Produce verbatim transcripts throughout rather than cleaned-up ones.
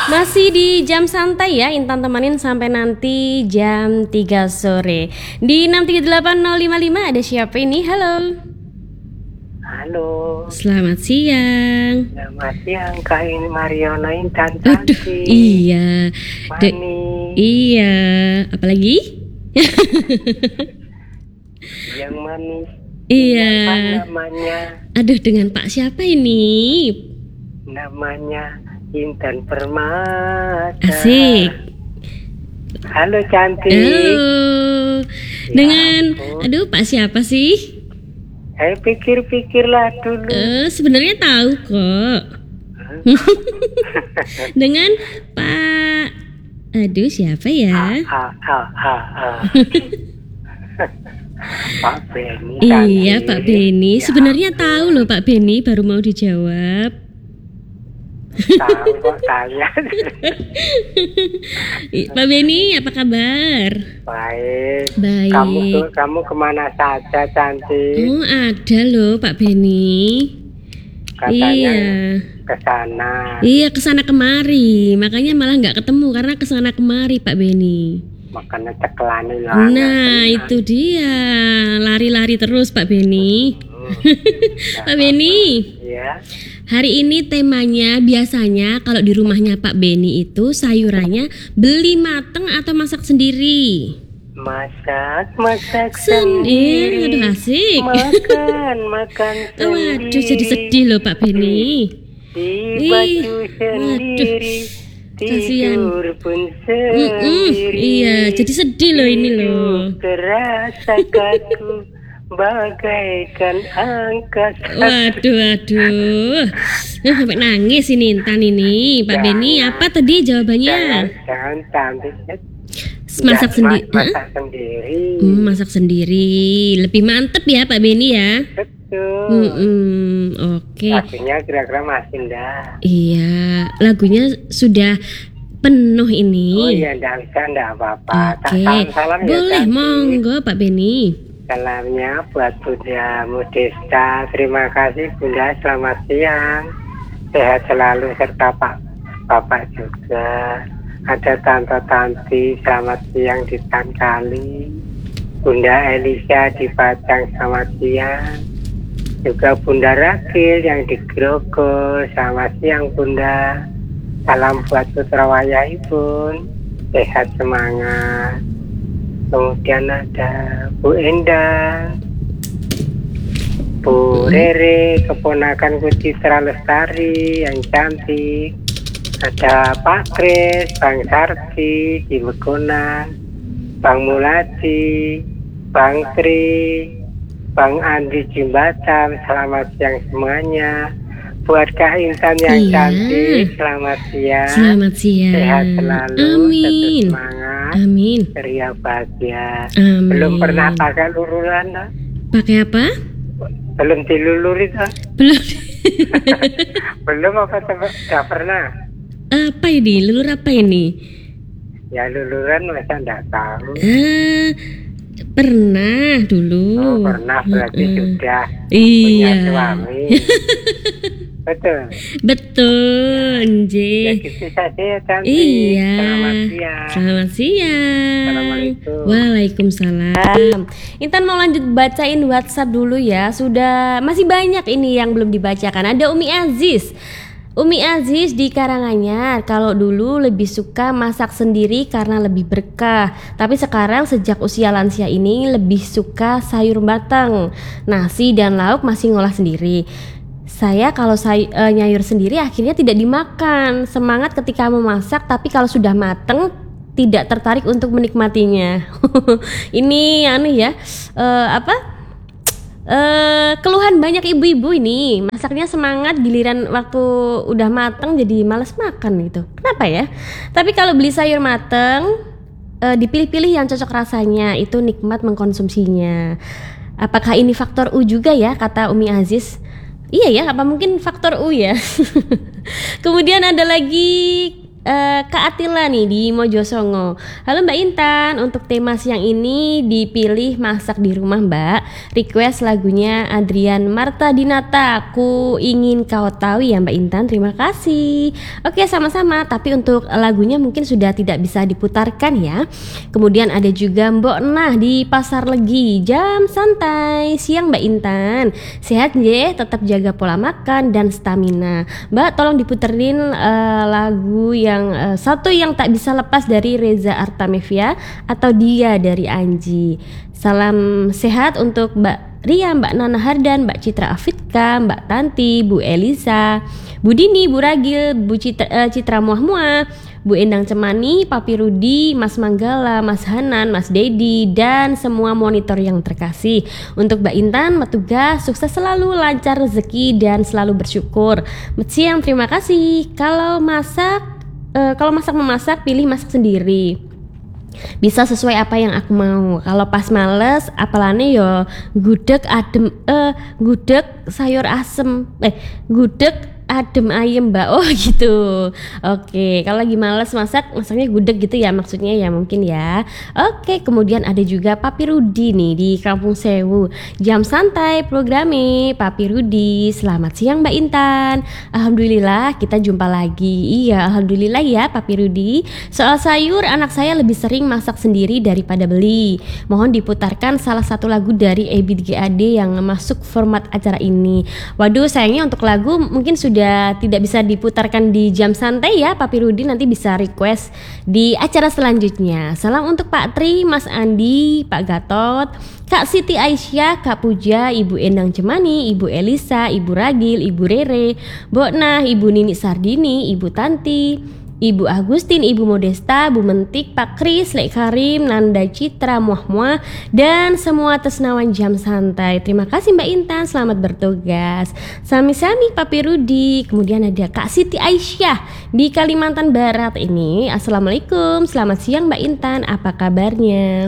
Masih di jam santai ya, Intan temenin sampai nanti jam tiga sore. Di enam tiga delapan nol lima lima ada siapa ini? Halo. Halo. Selamat siang. Selamat siang, Kak, ini Mariona Intan Aduh, cantik. iya. De- Manis. iya, apalagi? Yang manis. Iya. Apa namanya? Aduh, dengan Pak siapa ini? Namanya Intan Permata. Asik. Halo cantik. Halo. Dengan, ampun. aduh Pak siapa sih? Saya pikir-pikirlah dulu. Eh, sebenarnya tahu kok. Dengan Pak, aduh siapa ya? Ah, ah, ah, ah. Pak Beni. Iya cantik. Pak Beni. Ya, Sebenarnya tahu loh Pak Beni, baru mau dijawab. tahu kok tanya. I- Pak Beni, apa kabar? Baik. Baik. Kamu tuh, kamu kemana saja cantik? Oh ada loh Pak Beni. Katanya Iya. ke sana. Iya kesana kemari, makanya malah nggak ketemu karena kesana kemari Pak Beni. Makanya cekelani lah. Nah itu dia, lari-lari terus Pak Beni. Pak Beni, Ya. hari ini temanya biasanya kalau di rumahnya Pak Beni itu sayurannya beli mateng atau masak sendiri? Masak, masak Sendiri, sendiri. aduh asik. Makan, makan sendiri. Waduh jadi sedih loh Pak Beni. Di Ih, baju waduh, sendiri. kasihan. Tidur pun Mm-mm, sendiri. iya, jadi sedih loh ini loh. Hidup terasa kaku bagaikan angkasa. Waduh, waduh. Nah, sampai nangis ini Intan ini. Pak Beni, apa tadi jawabannya? Jangan, jangan cantik. Masak Ya, sendiri. ma- Masak sendiri. Hmm, masak sendiri. Lebih mantep ya Pak Beni ya. Betul. Mm-mm, oke. Lagunya kira-kira masih enggak? Iya, lagunya sudah penuh ini. Oh iya, enggak usah, enggak apa-apa. Tak Oke, salam-salam ya, boleh cantik. monggo Pak Beni. Salamnya buat Bunda Modesta. Terima kasih Bunda, selamat siang. Sehat selalu serta Pak Bapak juga. Ada Tante Tanti, selamat siang di Tankali. Bunda Elisa di Padang, selamat siang. Juga Bunda Rakil yang di Grogol, selamat siang Bunda. Salam buat putra wayah Ibu, sehat semangat. Kemudian ada Bu Endang, Bu Rere, keponakanku Citra Lestari yang cantik. Ada Pak Kris, Bang Sarti di Megonan, Bang Muladi, Bang Tri, Bang Andi Jimbatam, selamat siang semuanya. Buat Kak Intan yang Iya. cantik, selamat siang. Selamat siang. Sehat selalu, tetap Amin. semangat, Amin. ceria bahagia. Amin. Belum pernah pakai luluran, toh? Pakai apa? Belum diluluri toh? Belum. Belum apa coba? Gak pernah. Apa ini? Lulur apa ini? Ya luluran masa enggak tahu. Ah, pernah dulu. Oh, pernah berarti Mm-mm. sudah Iya. punya suami. Betul. Betul, Ya Nje. gitu saja ya cantik. Iya. Selamat siang. Selamat siang. Assalamualaikum. Waalaikumsalam. Intan mau lanjut bacain WhatsApp dulu ya. Sudah masih banyak ini yang belum dibacakan. Ada Umi Aziz. Umi Aziz di Karanganyar, kalau dulu lebih suka masak sendiri karena lebih berkah. Tapi sekarang sejak usia lansia ini lebih suka sayur matang. Nasi dan lauk masih ngolah sendiri. Saya kalau say, e, nyayur sendiri akhirnya tidak dimakan. Semangat ketika memasak, tapi kalau sudah mateng tidak tertarik untuk menikmatinya. Ini aneh ya. E, apa? Uh, keluhan banyak ibu-ibu ini, masaknya semangat, giliran waktu udah mateng jadi males makan gitu. Kenapa ya? Tapi kalau beli sayur mateng, uh, dipilih-pilih yang cocok rasanya, itu nikmat mengkonsumsinya. Apakah ini faktor U juga ya, kata Umi Aziz? Iya ya, apa mungkin faktor U ya? Kemudian ada lagi uh, Kak Atila nih di Mojosongo. Halo Mbak Intan, untuk tema siang ini dipilih masak di rumah Mbak. Request lagunya Adrian Marta Dinata, Aku Ingin Kau Tahu ya Mbak Intan. Terima kasih. Oke, sama-sama. Tapi untuk lagunya mungkin sudah tidak bisa diputarkan ya. Kemudian ada juga Mbok Nah di Pasar Legi. Jam santai siang Mbak Intan. Sehat nggih, tetap jaga pola makan dan stamina. Mbak tolong diputerin uh, lagu yang uh, satu yang tak bisa lepas dari Reza Artamevia atau Dia dari Anji. Salam sehat untuk Mbak Ria, Mbak Nana Hardan, Mbak Citra Afitka, Mbak Tanti, Bu Elisa, Bu Dini, Bu Ragil, Bu Citra, uh, Citra Muah-Muah, Bu Endang Cemani, Papi Rudi, Mas Manggala, Mas Hanan, Mas Dedi, dan semua monitor yang terkasih. Untuk Mbak Intan, Metugas, sukses selalu, lancar rezeki, dan selalu bersyukur. Siang, terima kasih. Kalau masak, uh, kalau masak memasak, pilih masak sendiri. Bisa sesuai apa yang aku mau. Kalau pas males, apalane yo gudeg adem, eh gudeg sayur asem, eh gudeg adem ayem Mbak. Oh gitu. Oke, kalau lagi males masak, masaknya gudeg gitu ya maksudnya ya mungkin ya. Oke, kemudian ada juga Papi Rudi nih di Kampung Sewu. Jam santai programe Papi Rudi. Selamat siang Mbak Intan. Alhamdulillah kita jumpa lagi. Iya, alhamdulillah ya Papi Rudi. Soal sayur, anak saya lebih sering masak sendiri daripada beli. Mohon diputarkan salah satu lagu dari E B G A D yang masuk format acara ini. Waduh, sayangnya untuk lagu mungkin sudah Sudah tidak bisa diputarkan di jam santai ya Papi Rudi, nanti bisa request di acara selanjutnya. Salam untuk Pak Tri, Mas Andi, Pak Gatot, Kak Siti Aisyah, Kak Puja, Ibu Endang Cemani, Ibu Elisa, Ibu Ragil, Ibu Rere, Mbok Nah, Ibu Nini Sardini, Ibu Tanti, Ibu Agustin, Ibu Modesta, Bu Mentik, Pak Kris, Lek Karim, Nanda Citra, Muah-Muah, dan semua Tesnawan Jam Santai. Terima kasih Mbak Intan, selamat bertugas. Sami-sami Papi Rudi. Kemudian ada Kak Siti Aisyah di Kalimantan Barat ini. Assalamualaikum, selamat siang Mbak Intan, apa kabarnya?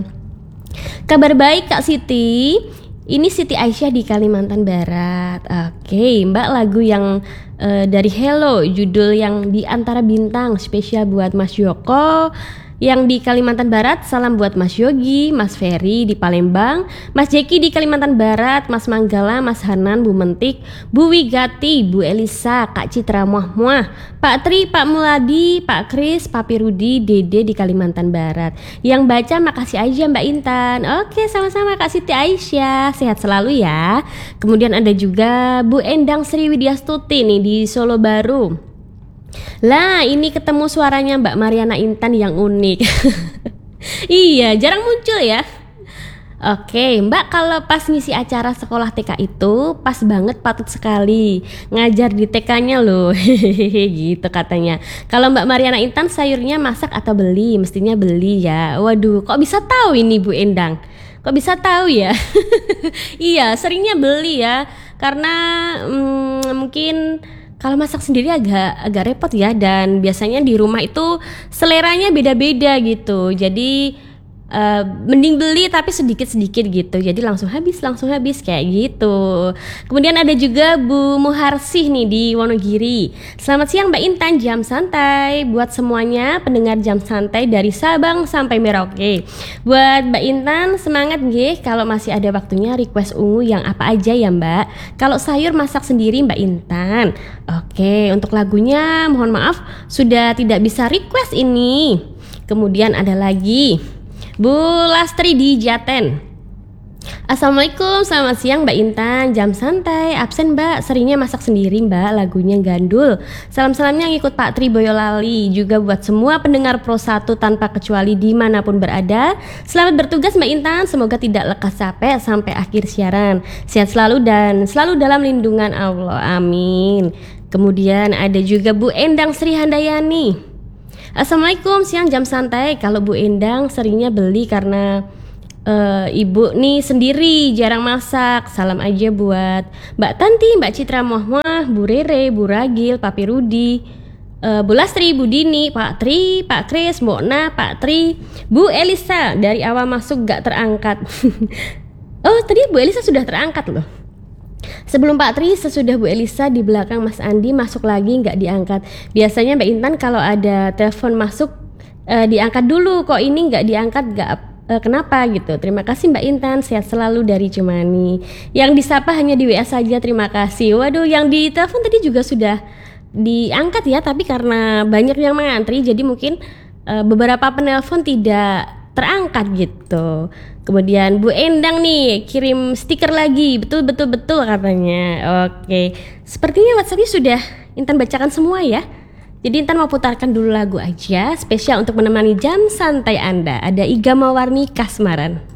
Kabar baik Kak Siti. Ini Siti Aisyah di Kalimantan Barat. Oke, Mbak, lagu yang uh, dari Hello, judul yang Di Antara Bintang, spesial buat Mas Joko yang di Kalimantan Barat. Salam buat Mas Yogi, Mas Ferry di Palembang, Mas Jeki di Kalimantan Barat, Mas Manggala, Mas Hanan, Bu Mentik, Bu Wigati, Bu Elisa, Kak Citra Muah-Muah, Pak Tri, Pak Muladi, Pak Kris, Papi Rudi, Dede di Kalimantan Barat. Yang baca makasih aja Mbak Intan. Oke, sama-sama Kak Siti Aisyah, sehat selalu ya. Kemudian ada juga Bu Endang Sri Widyastuti nih di Solo Baru. Lah, ini ketemu suaranya Mbak Mariana Intan yang unik. Iya, jarang muncul ya. Oke, Mbak, kalau pas ngisi acara sekolah T K itu pas banget, patut sekali ngajar di T K-nya loh. Gitu katanya. Kalau Mbak Mariana Intan sayurnya masak atau beli? Mestinya beli ya. Waduh, kok bisa tahu ini Bu Endang? Kok bisa tahu ya? Iya, seringnya beli ya. Karena hmm, mungkin kalau masak sendiri agak agak repot ya, dan biasanya di rumah itu seleranya beda-beda gitu. Jadi uh, mending beli tapi sedikit-sedikit gitu. Jadi langsung habis, langsung habis kayak gitu. Kemudian ada juga Bu Muharsih nih di Wonogiri. Selamat siang Mbak Intan, jam santai buat semuanya pendengar jam santai dari Sabang sampai Merauke. Buat Mbak Intan, semangat nggih, kalau masih ada waktunya request ungu yang apa aja ya Mbak. Kalau sayur masak sendiri Mbak Intan. Oke, untuk lagunya mohon maaf sudah tidak bisa request ini. Kemudian ada lagi Bu Lastri di Jaten. Assalamualaikum, selamat siang Mbak Intan, jam santai, absen Mbak, seringnya masak sendiri Mbak, lagunya Gandul. Salam-salamnya ngikut Pak Tri Boyolali, juga buat semua pendengar Pro satu tanpa kecuali dimanapun berada. Selamat bertugas Mbak Intan, semoga tidak lekas capek sampai akhir siaran. Sehat selalu dan selalu dalam lindungan Allah, amin. Kemudian ada juga Bu Endang Sri Handayani. Assalamualaikum, siang jam santai. Kalau Bu Endang seringnya beli karena uh, ibu nih sendiri jarang masak. Salam aja buat Mbak Tanti, Mbak Citra Muah-Muah, Bu Rere, Bu Ragil, Papi Rudi, uh, Bu Lastri, Bu Dini, Pak Tri, Pak Kris, Mbok Nah, Pak Tri, Bu Elisa. Dari awal masuk gak terangkat. Oh, tadi Bu Elisa sudah terangkat loh. Sebelum Pak Tri, sesudah Bu Elisa, di belakang Mas Andi masuk lagi nggak diangkat. Biasanya Mbak Intan kalau ada telepon masuk eh, diangkat dulu, kok ini nggak diangkat, nggak eh, kenapa gitu. Terima kasih Mbak Intan, sehat selalu dari Cemani. Yang disapa hanya di W A saja, terima kasih. Waduh, yang di telepon tadi juga sudah diangkat ya, tapi karena banyak yang mengantri jadi mungkin eh, beberapa penelpon tidak terangkat gitu. Kemudian Bu Endang nih kirim stiker lagi, betul betul betul katanya. Oke, sepertinya WhatsAppnya sudah Intan bacakan semua ya. Jadi Intan mau putarkan dulu lagu aja spesial untuk menemani jam santai Anda. Ada Iga Mawarni Kasmaran.